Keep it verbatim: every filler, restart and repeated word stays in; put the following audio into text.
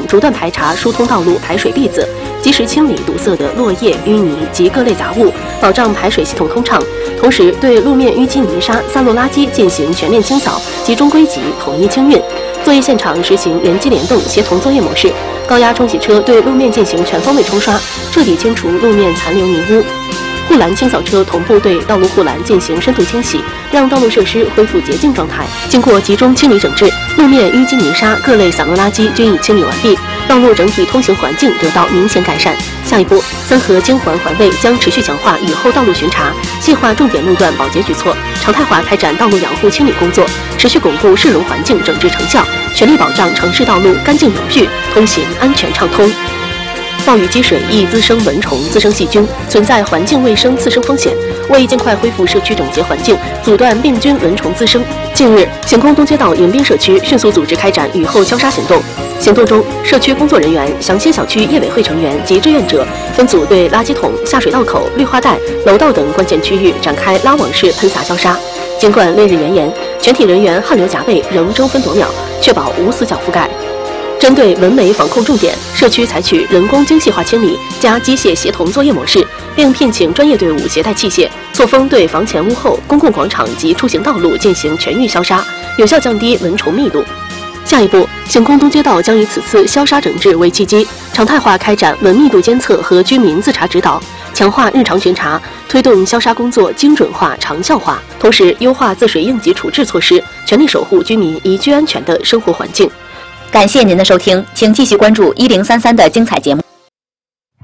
逐段排查疏通道路排水篦子，及时清理堵塞的落叶、淤泥及各类杂物，保障排水系统通畅。同时，对路面淤积泥沙、散落垃圾进行全面清扫，集中归集，统一清运。作业现场实行人机联动协同作业模式，高压冲洗车对路面进行全方位冲刷，彻底清除路面残留泥污。护栏清扫车同步对道路护栏进行深度清洗，让道路设施恢复洁净状态。经过集中清理整治，路面淤积泥沙、各类散落垃圾均已清理完毕，道路整体通行环境得到明显改善。下一步，三河京环环卫将持续强化雨后道路巡查，细化重点路段保洁举措，常态化开展道路养护清理工作，持续巩固市容环境整治成效，全力保障城市道路干净有序，通行安全畅通。暴雨积水易滋生蚊虫、滋生细菌，存在环境卫生次生风险。为尽快恢复社区整洁环境，阻断病菌蚊虫滋生，近日，行宫东街道迎宾社区迅速组织开展雨后消杀行动。行动中，社区工作人员、祥兴小区业委会成员及志愿者分组对垃圾桶、下水道口、绿化带、楼道等关键区域展开拉网式喷洒消杀。尽管烈日炎炎，全体人员汗流浃背，仍争分夺秒，确保无死角覆盖。针对蚊媒防控重点，社区采取人工精细化清理加机械协同作业模式，并聘请专业队伍携带器械，错峰对房前屋后、公共广场及出行道路进行全域消杀，有效降低蚊虫密度。下一步，行宫东街道将以此次消杀整治为契机，常态化开展蚊密度监测和居民自查指导，强化日常巡查，推动消杀工作精准化、长效化，同时优化自水应急处置措施，全力守护居民宜居安全的生活环境。 感谢您的收听，请继续关注一零三三的精彩节目。